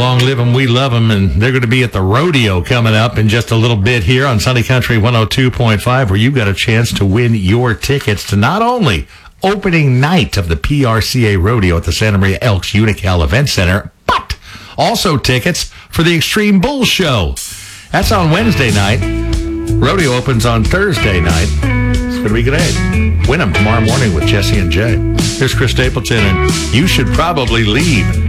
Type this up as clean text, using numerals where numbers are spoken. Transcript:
Long Live 'em, We Love 'em, and they're going to be at the rodeo coming up in just a little bit here on Sunny Country 102.5, where you've got a chance to win your tickets to not only opening night of the PRCA Rodeo at the Santa Maria Elks Unocal Event Center, but also tickets for the Extreme Bull Show. That's on Wednesday night. Rodeo opens on Thursday night. It's going to be great. Win them tomorrow morning with Jesse and Jay. Here's Chris Stapleton, and you should probably leave.